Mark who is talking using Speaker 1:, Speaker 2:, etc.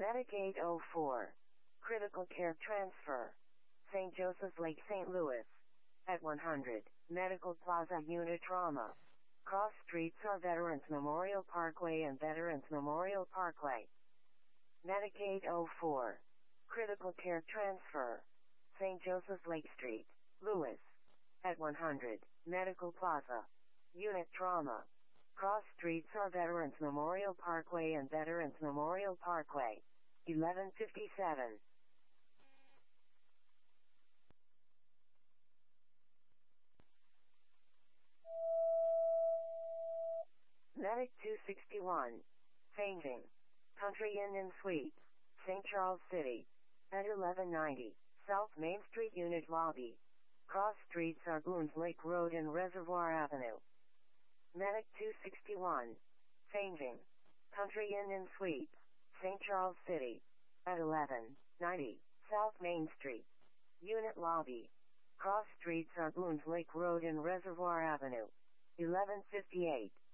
Speaker 1: Medicaid 04. Critical Care Transfer. St. Joseph's Lake, St. Louis. At 100. Medical Plaza Unit Trauma. Cross streets are Veterans Memorial Parkway and Veterans Memorial Parkway. Medicaid 04. Critical Care Transfer. St. Joseph's Lake Street, Louis. At 100. Medical Plaza. Unit Trauma. Cross streets are Veterans Memorial Parkway and Veterans Memorial Parkway. 1157. Medic 261. Fainting. Country Inn & Suites, St. Charles City. At 1190. South Main Street Unit Lobby. Cross streets are Boones Lake Road and Reservoir Avenue. Medic 261. Fainting. Country Inn & Suites, St. Charles City. At 1190. South Main Street. Unit Lobby. Cross streets are Boones Lake Road and Reservoir Avenue. 1158.